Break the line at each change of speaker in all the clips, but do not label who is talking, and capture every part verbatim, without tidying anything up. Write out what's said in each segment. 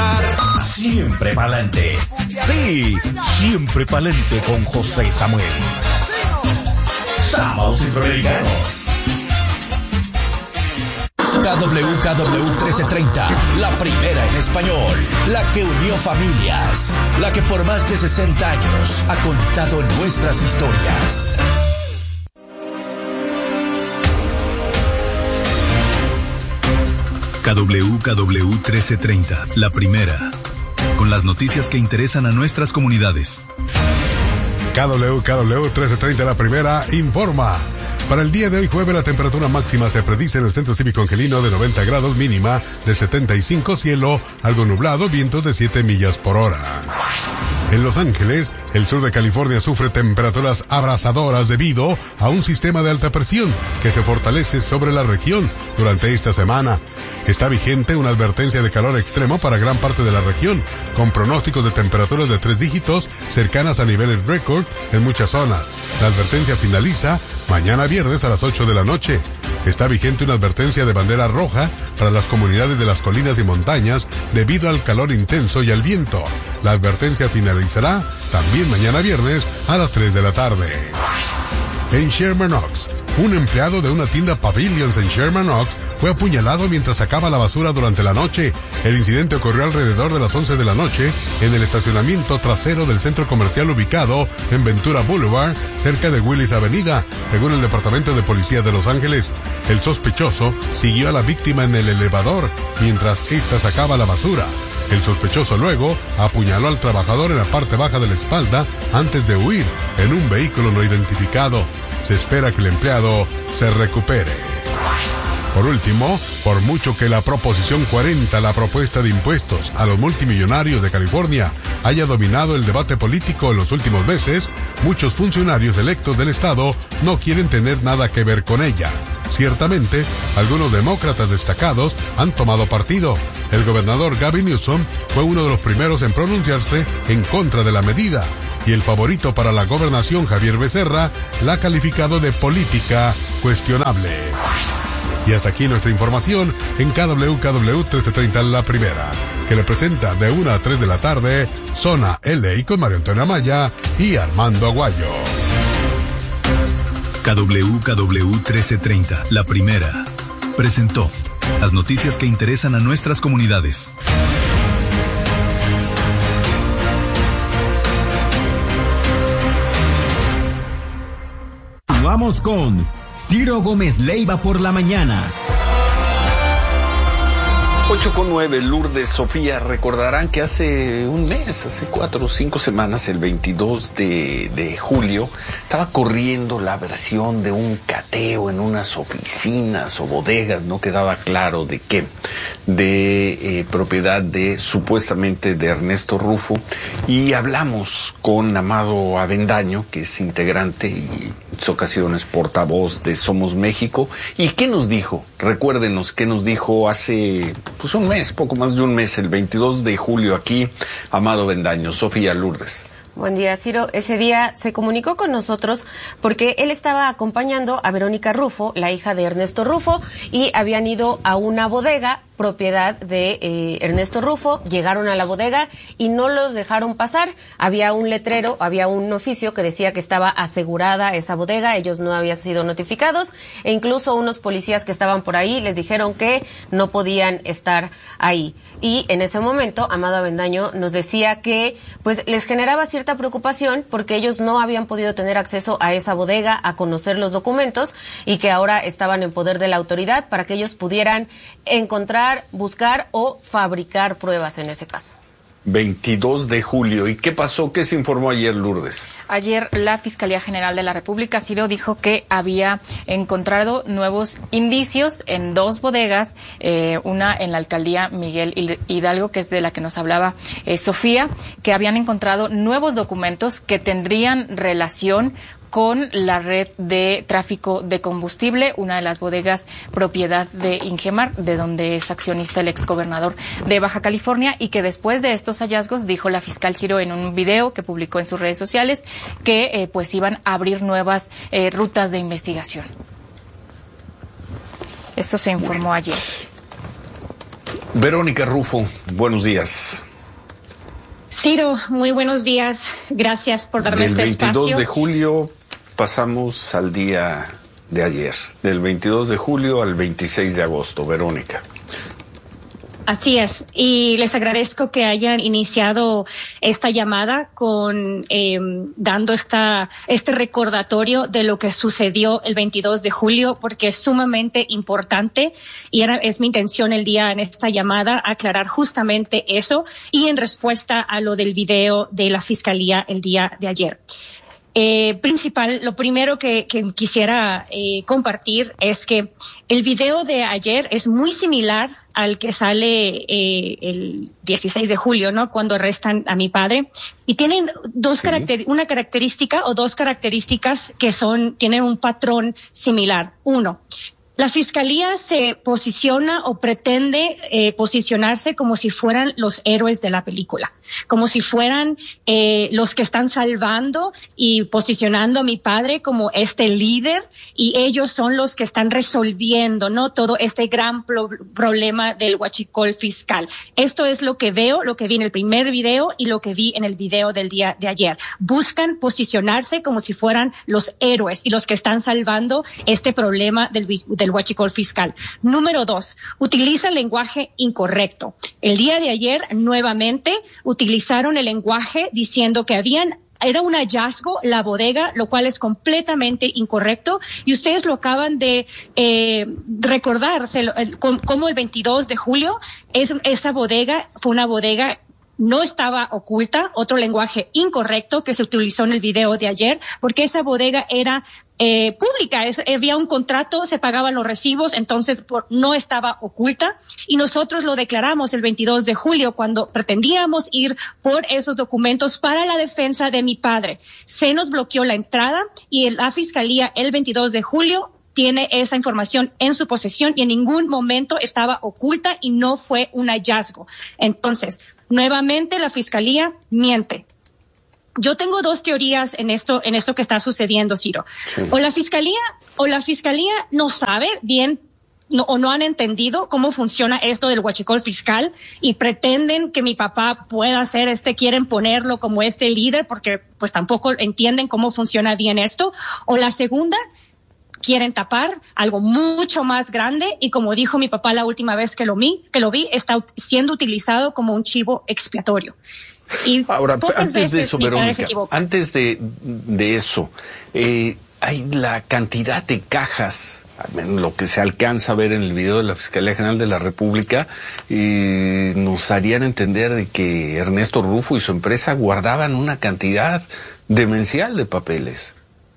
estar siempre pa'lante. Sí, siempre pa'lante con José Samuel. Sábados Centroamericanos. K W K W trece treinta, la primera en español, la que unió familias, la que por más de sesenta años ha contado nuestras historias.
K W K W trece treinta, la primera, con las noticias que interesan a nuestras comunidades.
K W K W trece treinta, la primera, informa. Para el día de hoy jueves la temperatura máxima se predice en el Centro Cívico Angelino de noventa grados, mínima de setenta y cinco, cielo algo nublado, vientos de siete millas por hora. En Los Ángeles, el sur de California sufre temperaturas abrasadoras debido a un sistema de alta presión que se fortalece sobre la región durante esta semana. Está vigente una advertencia de calor extremo para gran parte de la región, con pronósticos de temperaturas de tres dígitos cercanas a niveles récord en muchas zonas. La advertencia finaliza mañana viernes a las ocho de la noche. Está vigente una advertencia de bandera roja para las comunidades de las colinas y montañas debido al calor intenso y al viento. La advertencia finalizará también mañana viernes a las tres de la tarde. En Sherman Oaks, un empleado de una tienda Pavilions en Sherman Oaks fue apuñalado mientras sacaba la basura durante la noche. El incidente ocurrió alrededor de las once de la noche en el estacionamiento trasero del centro comercial ubicado en Ventura Boulevard, cerca de Willis Avenida, según el Departamento de Policía de Los Ángeles. El sospechoso siguió a la víctima en el elevador mientras ésta sacaba la basura. El sospechoso luego apuñaló al trabajador en la parte baja de la espalda antes de huir en un vehículo no identificado. Se espera que el empleado se recupere. Por último, por mucho que la Proposición cuarenta, la propuesta de impuestos a los multimillonarios de California, haya dominado el debate político en los últimos meses, muchos funcionarios electos del estado no quieren tener nada que ver con ella. Ciertamente, algunos demócratas destacados han tomado partido. El gobernador Gavin Newsom fue uno de los primeros en pronunciarse en contra de la medida, y el favorito para la gobernación, Javier Becerra, la ha calificado de política cuestionable. Y hasta aquí nuestra información en K W K W trece treinta, la primera, que le presenta de una a tres de la tarde, Zona L A con Mario Antonio Amaya y Armando Aguayo.
K W K W trece treinta, la primera, presentó las noticias que interesan a nuestras comunidades.
Vamos con Ciro Gómez Leiva por la mañana.
ocho con nueve, Lourdes, Sofía, recordarán que hace un mes, hace cuatro o cinco semanas, el veintidós de julio, estaba corriendo la versión de un cateo en unas oficinas o bodegas, no quedaba claro de qué, de eh, propiedad de, supuestamente, de Ernesto Rufo, y hablamos con Amado Avendaño, que es integrante y en ocasiones portavoz de Somos México. ¿Y qué nos dijo? Recuérdenos qué nos dijo hace pues un mes, poco más de un mes, el veintidós de julio aquí, Amado Avendaño. Sofía, Lourdes.
Buen día, Ciro. Ese día se comunicó con nosotros porque él estaba acompañando a Verónica Rufo, la hija de Ernesto Rufo, y habían ido a una bodega propiedad de eh, Ernesto Rufo. Llegaron a la bodega y no los dejaron pasar. Había un letrero, había un oficio que decía que estaba asegurada esa bodega, ellos no habían sido notificados, e incluso unos policías que estaban por ahí les dijeron que no podían estar ahí. Y en ese momento, Amado Avendaño nos decía que pues les generaba cierta preocupación porque ellos no habían podido tener acceso a esa bodega, a conocer los documentos, y que ahora estaban en poder de la autoridad para que ellos pudieran encontrar, buscar o fabricar pruebas en ese caso.
veintidós de julio. ¿Y qué pasó? ¿Qué se informó ayer, Lourdes?
Ayer la Fiscalía General de la República, Ciro, dijo que había encontrado nuevos indicios en dos bodegas, eh, una en la alcaldía Miguel Hidalgo, que es de la que nos hablaba eh, Sofía, que habían encontrado nuevos documentos que tendrían relación con la red de tráfico de combustible, una de las bodegas propiedad de Ingemar, de donde es accionista el exgobernador de Baja California, y que después de estos hallazgos, dijo la fiscal Ciro en un video que publicó en sus redes sociales, que eh, pues iban a abrir nuevas eh, rutas de investigación. Eso se informó ayer.
Verónica Rufo, buenos días.
Ciro, muy buenos días. Gracias por darme este espacio.
Del veintidós de julio pasamos al día de ayer. Del veintidós de julio al veintiséis de agosto, Verónica.
Así es, y les agradezco que hayan iniciado esta llamada con eh, dando esta este recordatorio de lo que sucedió el veintidós de julio, porque es sumamente importante y era, es mi intención el día en esta llamada aclarar justamente eso y en respuesta a lo del video de la Fiscalía el día de ayer. Eh, principal, lo primero que, que quisiera eh, compartir es que el video de ayer es muy similar al que sale eh, el dieciséis de julio, ¿no? Cuando arrestan a mi padre. Y tienen dos sí. caracter- una característica o dos características que son, tienen un patrón similar. Uno, la Fiscalía se posiciona o pretende eh, posicionarse como si fueran los héroes de la película, como si fueran eh, los que están salvando y posicionando a mi padre como este líder, y ellos son los que están resolviendo, ¿no? Todo este gran pro- problema del huachicol fiscal. Esto es lo que veo, lo que vi en el primer video y lo que vi en el video del día de ayer. Buscan posicionarse como si fueran los héroes y los que están salvando este problema del, del huachicol fiscal. Número dos, utiliza el lenguaje incorrecto. El día de ayer, nuevamente, utilizaron el lenguaje diciendo que habían era un hallazgo la bodega, lo cual es completamente incorrecto, y ustedes lo acaban de eh, recordar, se lo, el, como el veintidós de julio, es, esa bodega fue una bodega no estaba oculta, otro lenguaje incorrecto que se utilizó en el video de ayer, porque esa bodega era eh, pública, es, había un contrato, se pagaban los recibos, entonces por, no estaba oculta, y nosotros lo declaramos el veintidós de julio cuando pretendíamos ir por esos documentos para la defensa de mi padre. Se nos bloqueó la entrada y la Fiscalía el veintidós de julio tiene esa información en su posesión y en ningún momento estaba oculta y no fue un hallazgo. Entonces, nuevamente la Fiscalía miente. Yo tengo dos teorías en esto, en esto que está sucediendo, Ciro. Sí. O la Fiscalía, o la Fiscalía no sabe bien no, o no han entendido cómo funciona esto del huachicol fiscal y pretenden que mi papá pueda ser este, quieren ponerlo como este líder porque pues tampoco entienden cómo funciona bien esto. O la segunda, quieren tapar algo mucho más grande y, como dijo mi papá la última vez que lo vi, que lo vi, está siendo utilizado como un chivo expiatorio. Y
ahora, antes de eso, Verónica, antes de, de eso, eh, hay la cantidad de cajas, lo que se alcanza a ver en el video de la Fiscalía General de la República, eh, nos harían entender de que Ernesto Rufo y su empresa guardaban una cantidad demencial de papeles.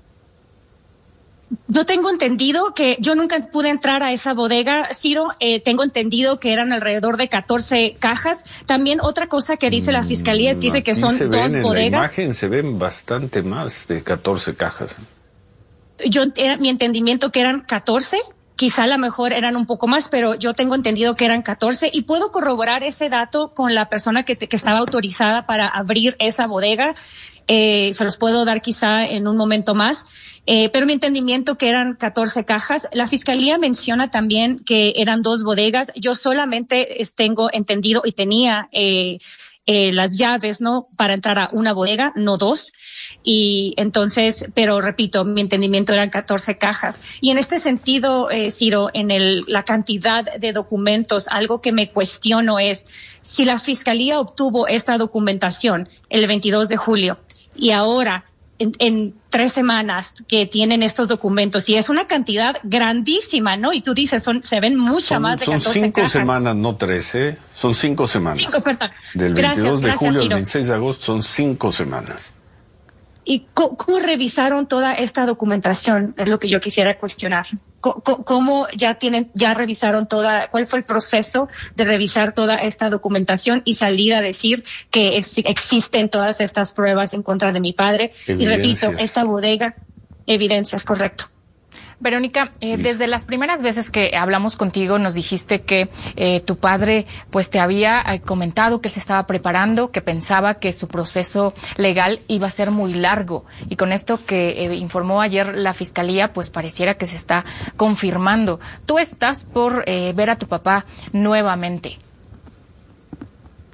Yo tengo entendido que yo nunca pude entrar a esa bodega, Ciro. Eh, tengo entendido que eran alrededor de catorce cajas. También otra cosa que dice la Fiscalía es que dice que son dos bodegas.
En la imagen se ven bastante más de catorce cajas.
Yo, era mi entendimiento que eran catorce. Quizá a lo mejor eran un poco más, pero yo tengo entendido que eran catorce y puedo corroborar ese dato con la persona que, te, que estaba autorizada para abrir esa bodega. Eh, se los puedo dar quizá en un momento más, eh, pero mi entendimiento que eran catorce cajas. La Fiscalía menciona también que eran dos bodegas. Yo solamente tengo entendido y tenía eh, eh, las llaves, ¿no? Para entrar a una bodega, no dos. Y entonces, pero repito, mi entendimiento eran catorce cajas. Y en este sentido, eh, Ciro, en el, la cantidad de documentos, algo que me cuestiono es si la Fiscalía obtuvo esta documentación el veintidós de julio y ahora en, en tres semanas que tienen estos documentos, y es una cantidad grandísima, ¿no? Y tú dices, son, se ven mucha
son,
más de catorce cajas.
Son cinco semanas, no trece, son cinco semanas.
Cinco, perdón.
Del
gracias,
veintidós de
gracias,
julio
Ciro.
al veintiséis de agosto son cinco semanas.
¿Y cómo, cómo revisaron toda esta documentación? Es lo que yo quisiera cuestionar. ¿Cómo, cómo ya tienen, ya revisaron toda, cuál fue el proceso de revisar toda esta documentación y salir a decir que es, existen todas estas pruebas en contra de mi padre? Y repito, esta bodega, evidencias, correcto.
Verónica, eh, desde las primeras veces que hablamos contigo nos dijiste que eh, tu padre pues te había eh, comentado que él se estaba preparando, que pensaba que su proceso legal iba a ser muy largo, y con esto que eh, informó ayer la Fiscalía pues pareciera que se está confirmando. Tú estás por eh, ver a tu papá nuevamente.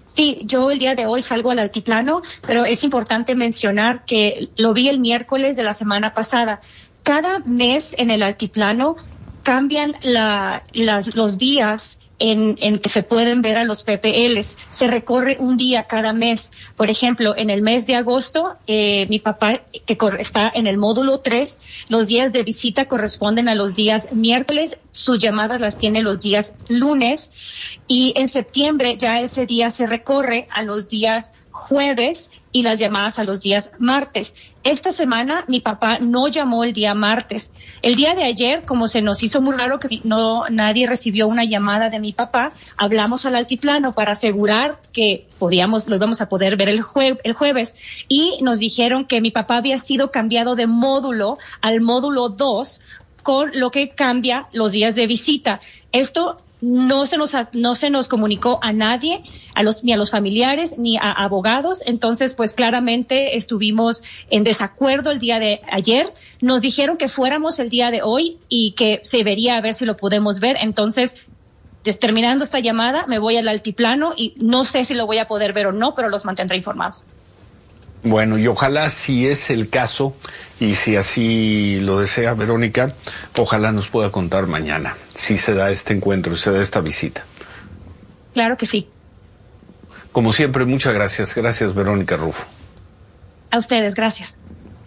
Sí, yo el día de hoy salgo al altiplano, pero es importante mencionar que lo vi el miércoles de la semana pasada. Cada mes en el altiplano cambian la, las, los días en, en que se pueden ver a los P P Ls. Se recorre un día cada mes. Por ejemplo, en el mes de agosto, eh, mi papá, que está en el módulo tres, los días de visita corresponden a los días miércoles, sus llamadas las tiene los días lunes, y en septiembre ya ese día se recorre a los días jueves y las llamadas a los días martes. Esta semana mi papá no llamó el día martes. El día de ayer, como se nos hizo muy raro que no nadie recibió una llamada de mi papá, hablamos al altiplano para asegurar que podíamos lo íbamos a poder ver el, jue, el jueves, y nos dijeron que mi papá había sido cambiado de módulo al módulo dos, con lo que cambia los días de visita. Esto no se nos no se nos comunicó a nadie, a los ni a los familiares ni a abogados. Entonces, pues claramente estuvimos en desacuerdo el día de ayer. Nos dijeron que fuéramos el día de hoy y que se vería a ver si lo podemos ver. Entonces, terminando esta llamada, me voy al altiplano y no sé si lo voy a poder ver o no, pero los mantendré informados.
Bueno, y ojalá, si es el caso, y si así lo desea Verónica, ojalá nos pueda contar mañana si se da este encuentro, si se da esta visita.
Claro que sí.
Como siempre, muchas gracias. Gracias, Verónica Rufo.
A ustedes, gracias.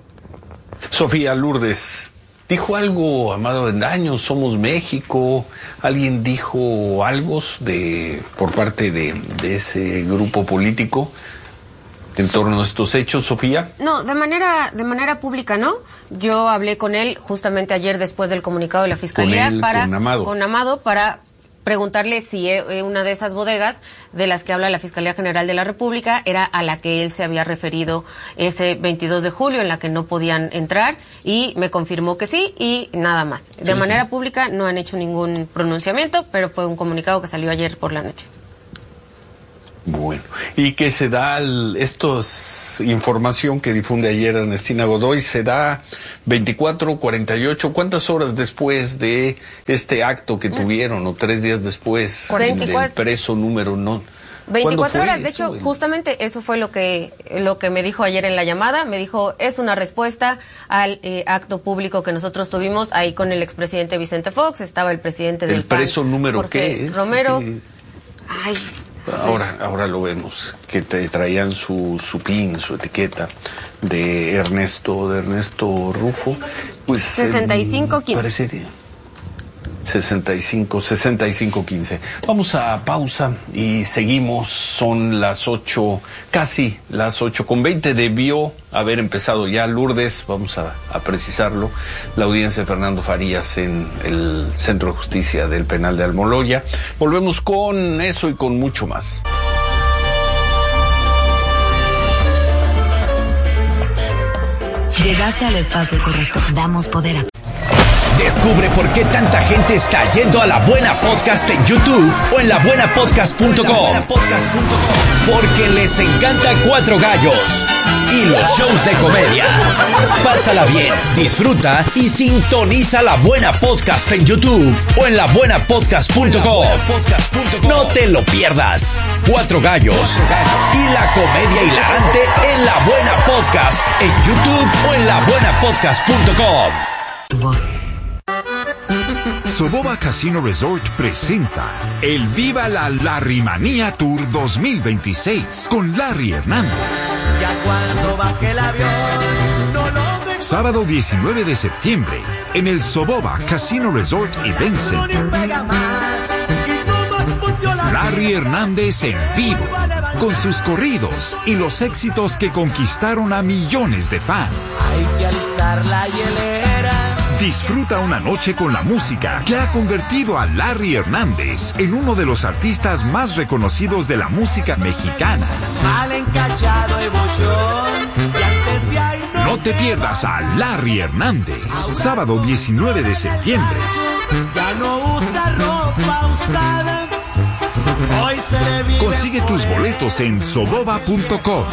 Sofía Lourdes, ¿dijo algo Amado Avendaño? ¿Somos México? ¿Alguien dijo algo de por parte de, de ese grupo político en torno a estos hechos, Sofía?
No, de manera de manera pública no. Yo hablé con él justamente ayer después del comunicado de la Fiscalía.
Con él,
para
con Amado.
Con Amado para preguntarle si una de esas bodegas de las que habla la Fiscalía General de la República era a la que él se había referido ese veintidós de julio, en la que no podían entrar, y me confirmó que sí, y nada más. De
sí,
manera
sí.
pública no han hecho ningún pronunciamiento, pero fue un comunicado que salió ayer por la noche.
Bueno, y que se da, el, esto es información que difunde ayer Ernestina Godoy, se da veinticuatro, cuarenta y ocho, ¿cuántas horas después de este acto que tuvieron, o tres días después
veinticuatro
del preso número no?
veinticuatro horas, de
eso?
hecho, justamente eso fue lo que lo que me dijo ayer en la llamada. Me dijo, es una respuesta al eh, acto público que nosotros tuvimos ahí con el expresidente Vicente Fox, estaba el presidente del
¿El preso
P A N,
número
Jorge
qué es?
Romero.
¿Qué?
Ay...
Ahora, ahora lo vemos, que te traían su, su pin, su etiqueta de Ernesto, de Ernesto Rufo, pues
sesenta y cinco quince.
Parece sesenta y cinco, sesenta y cinco quince. Vamos a pausa y seguimos. Son las ocho, casi las ocho con veinte. Debió haber empezado ya, Lourdes, vamos a, a precisarlo, la audiencia de Fernando Farías en el Centro de Justicia del Penal de Almoloya. Volvemos con eso y con mucho más.
Llegaste al espacio correcto. Damos poder a...
Descubre por qué tanta gente está yendo a La Buena Podcast en YouTube o en la buena podcast punto com. Porque les encanta Cuatro Gallos y los shows de comedia. Pásala bien, disfruta y sintoniza La Buena Podcast en YouTube o en la buena podcast punto com. No te lo pierdas. Cuatro Gallos y la comedia hilarante en La Buena Podcast en YouTube o en la buena podcast punto com.
Tu voz.
Soboba Casino Resort presenta el Viva la Larrymanía Tour dos mil veintiséis con Larry Hernández.
Ya cuando baje el avión, no lo dejo.
Sábado diecinueve de septiembre en el Soboba Casino Resort Event Center. Larry Hernández en vivo, con sus corridos y los éxitos que conquistaron a millones de fans.
Hay que alistar la hielera.
Disfruta una noche con la música que ha convertido a Larry Hernández en uno de los artistas más reconocidos de la música mexicana.
Mal encachado y bochón, y antes de ahí no,
no te pierdas a Larry Hernández, sábado diecinueve de septiembre.
Ya no usa ropa usada. Hoy se le vive.
Consigue tus boletos en soboba punto com.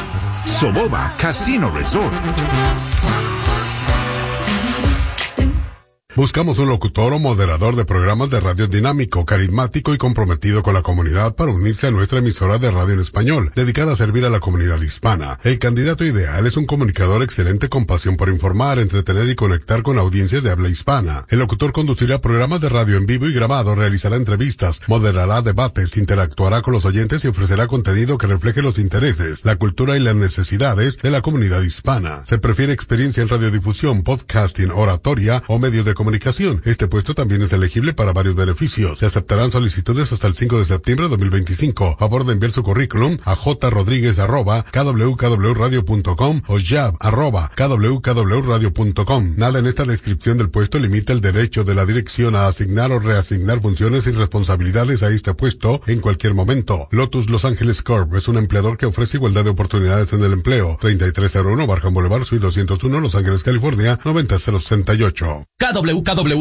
Soboba Casino Resort.
Buscamos un locutor o moderador de programas de radio dinámico, carismático y comprometido con la comunidad para unirse a nuestra emisora de radio en español, dedicada a servir a la comunidad hispana. El candidato ideal es un comunicador excelente con pasión por informar, entretener y conectar con audiencias de habla hispana. El locutor conducirá programas de radio en vivo y grabado, realizará entrevistas, moderará debates, interactuará con los oyentes y ofrecerá contenido que refleje los intereses, la cultura y las necesidades de la comunidad hispana. Se prefiere experiencia en radiodifusión, podcasting, oratoria o medios de comunicación. Este puesto también es elegible para varios beneficios. Se aceptarán solicitudes hasta el cinco de septiembre de dos mil veinticinco. A favor de enviar su currículum a jrodríguez arroba kwkwradio punto com o jab arroba kwkwradio punto com. Nada en esta descripción del puesto limita el derecho de la dirección a asignar o reasignar funciones y responsabilidades a este puesto en cualquier momento. Lotus Los Ángeles Corp es un empleador que ofrece igualdad de oportunidades en el empleo. treinta y tres cero uno Barham Boulevard, Suite doscientos uno, Los Ángeles, California, noventa mil sesenta y ocho.
K W K W